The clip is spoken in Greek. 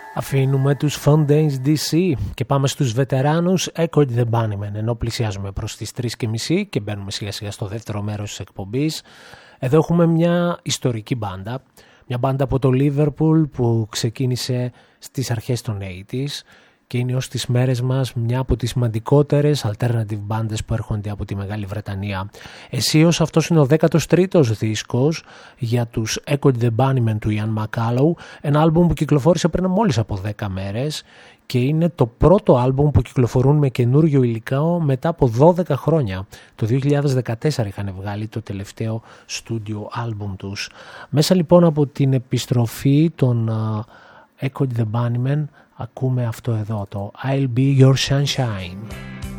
Αφήνουμε τους Fountains DC και πάμε στους βετεράνους Echoed the Bunnymen, ενώ πλησιάζουμε προς τις 3:30 και μπαίνουμε σιγά σιγά στο δεύτερο μέρος της εκπομπής. Εδώ έχουμε μια ιστορική μπάντα, μια μπάντα από το Liverpool που ξεκίνησε στις αρχές των 80s και είναι ως τις μέρες μας μια από τις σημαντικότερες alternative μπάντες που έρχονται από τη Μεγάλη Βρετανία. Αισίως αυτός είναι ο 13ος δίσκος για τους Echoed the Bunnymen του Ian McCulloch, ένα άλμπουμ που κυκλοφόρησε πριν μόλις από 10 μέρες και είναι το πρώτο άλμπουμ που κυκλοφορούν με καινούριο υλικό μετά από 12 χρόνια. Το 2014 είχαν βγάλει το τελευταίο στούντιο άλμπουμ τους. Μέσα λοιπόν από την επιστροφή των Echoed the Bunnymen ακούμε αυτό εδώ, το I'll Be Your Sunshine.